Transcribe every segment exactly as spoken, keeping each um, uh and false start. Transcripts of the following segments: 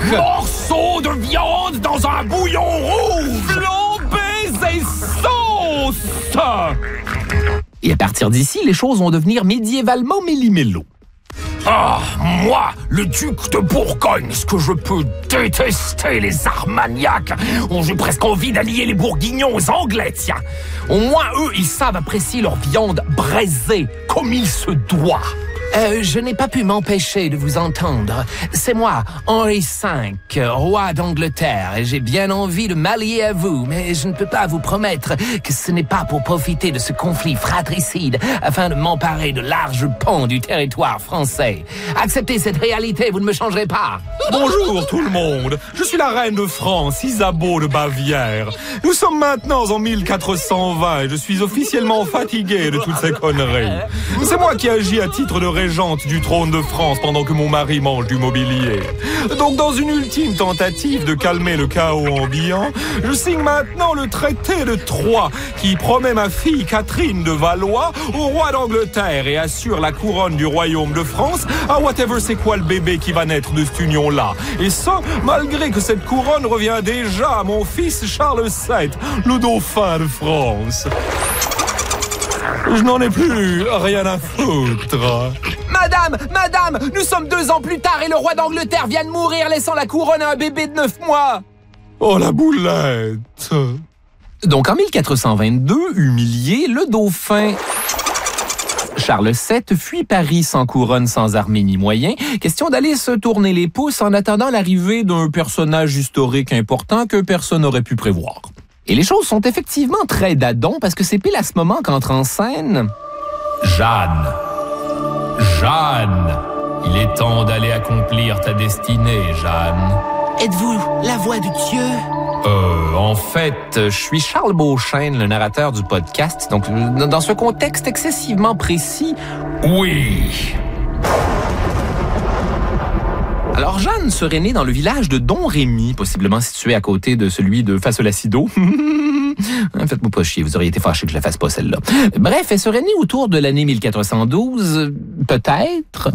Morceaux de viande dans un bouillon rouge. Flambés et sauce. Et à partir d'ici, les choses vont devenir médiévalement méli-mélo. Ah, moi, le duc de Bourgogne, ce que je peux détester les Armagnacs. Oh, j'ai presque envie d'allier les Bourguignons aux Anglais, tiens. Au moins, eux, ils savent apprécier leur viande braisée, comme il se doit. Euh, je n'ai pas pu m'empêcher de vous entendre. C'est moi, Henri cinq, roi d'Angleterre, et j'ai bien envie de m'allier à vous, mais je ne peux pas vous promettre que ce n'est pas pour profiter de ce conflit fratricide afin de m'emparer de larges pans du territoire français. Acceptez cette réalité, vous ne me changerez pas. Bonjour tout le monde, je suis la reine de France, Isabeau de Bavière. Nous sommes maintenant en mille quatre cent vingt et je suis officiellement fatigué de toutes ces conneries. C'est moi qui agis à titre de régente du trône de France pendant que mon mari mange du mobilier. Donc dans une ultime tentative de calmer le chaos ambiant, je signe maintenant le traité de Troyes qui promet ma fille Catherine de Valois au roi d'Angleterre et assure la couronne du royaume de France à whatever c'est quoi le bébé qui va naître de cette union-là. Et ça, malgré que cette couronne revient déjà à mon fils Charles sept, le dauphin de France. Je n'en ai plus rien à foutre. Madame, madame, nous sommes deux ans plus tard et le roi d'Angleterre vient de mourir laissant la couronne à un bébé de neuf mois. Oh, la boulette. Donc en mille quatre cent vingt-deux, humilié, le dauphin Charles sept fuit Paris sans couronne, sans armée ni moyens. Question d'aller se tourner les pouces en attendant l'arrivée d'un personnage historique important que personne n'aurait pu prévoir. Et les choses sont effectivement très dadons parce que c'est pile à ce moment qu'entre en scène Jeanne. Jeanne. Il est temps d'aller accomplir ta destinée, Jeanne. Êtes-vous la voix de Dieu? Euh, en fait, Je suis Charles Beauchesne, le narrateur du podcast. Donc, dans ce contexte excessivement précis, oui. alors Jeanne serait née dans le village de Domrémy, possiblement situé à côté de celui de Fasola-Sido. Faites-moi pas chier, vous auriez été fâché que je la fasse pas celle-là. Bref, elle serait née autour de l'année mille quatre cent douze, peut-être.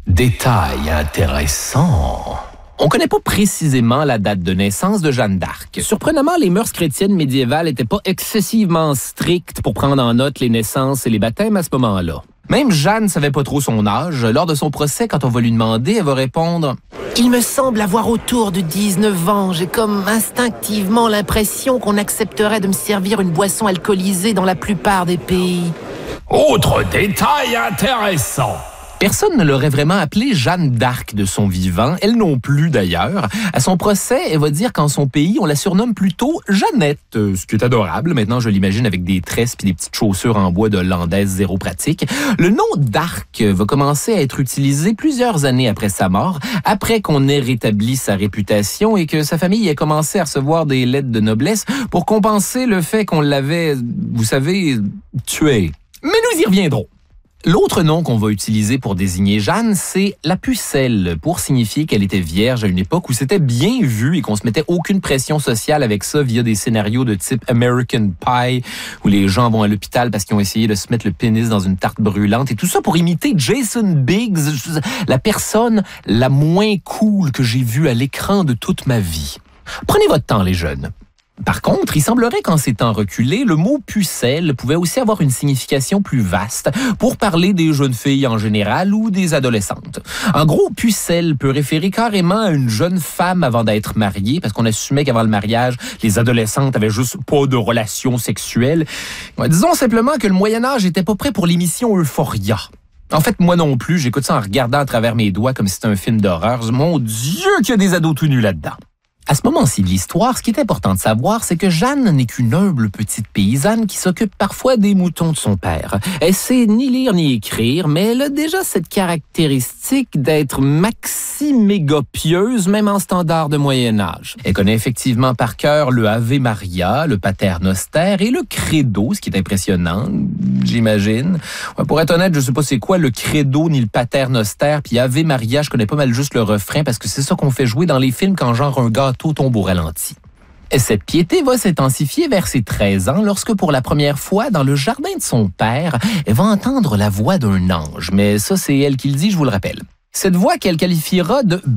Détail intéressant. On connaît pas précisément la date de naissance de Jeanne d'Arc. Surprenamment, les mœurs chrétiennes médiévales étaient pas excessivement strictes pour prendre en note les naissances et les baptêmes à ce moment-là. Même Jeanne savait pas trop son âge. Lors de son procès, quand on va lui demander, elle va répondre « Il me semble avoir autour de dix-neuf ans. J'ai comme instinctivement l'impression qu'on accepterait de me servir une boisson alcoolisée dans la plupart des pays. » Autre détail intéressant. Personne ne l'aurait vraiment appelée Jeanne d'Arc de son vivant, elle non plus d'ailleurs. À son procès, elle va dire qu'en son pays, on la surnomme plutôt Jeannette, ce qui est adorable. Maintenant, je l'imagine avec des tresses puis des petites chaussures en bois de landaise zéro pratique. Le nom d'Arc va commencer à être utilisé plusieurs années après sa mort, après qu'on ait rétabli sa réputation et que sa famille ait commencé à recevoir des lettres de noblesse pour compenser le fait qu'on l'avait, vous savez, tué. Mais nous y reviendrons. L'autre nom qu'on va utiliser pour désigner Jeanne, c'est la pucelle, pour signifier qu'elle était vierge à une époque où c'était bien vu et qu'on se mettait aucune pression sociale avec ça via des scénarios de type American Pie, où les gens vont à l'hôpital parce qu'ils ont essayé de se mettre le pénis dans une tarte brûlante et tout ça pour imiter Jason Biggs, la personne la moins cool que j'ai vue à l'écran de toute ma vie. Prenez votre temps, les jeunes. Par contre, il semblerait qu'en ces temps reculés, le mot pucelle pouvait aussi avoir une signification plus vaste pour parler des jeunes filles en général ou des adolescentes. En gros, pucelle peut référer carrément à une jeune femme avant d'être mariée, parce qu'on assumait qu'avant le mariage, les adolescentes avaient juste pas de relations sexuelles. Disons simplement que le Moyen-Âge était pas prêt pour l'émission Euphoria. En fait, moi non plus, j'écoute ça en regardant à travers mes doigts comme si c'était un film d'horreur. Mon Dieu, qu'il y a des ados tout nus là-dedans. À ce moment-ci de l'histoire, ce qui est important de savoir, c'est que Jeanne n'est qu'une humble petite paysanne qui s'occupe parfois des moutons de son père. Elle sait ni lire ni écrire, mais elle a déjà cette caractéristique d'être maxi-méga pieuse, même en standard de Moyen-Âge. Elle connaît effectivement par cœur le Ave Maria, le Pater Noster et le Credo, ce qui est impressionnant, j'imagine. Ouais, pour être honnête, je sais pas c'est quoi le Credo ni le Pater Noster, puis Ave Maria, je connais pas mal juste le refrain parce que c'est ça qu'on fait jouer dans les films quand genre un gars tout tombe au ralenti. Et cette piété va s'intensifier vers ses treize ans lorsque, pour la première fois, dans le jardin de son père, elle va entendre la voix d'un ange. Mais ça, c'est elle qui le dit, je vous le rappelle. Cette voix qu'elle qualifiera de « belle »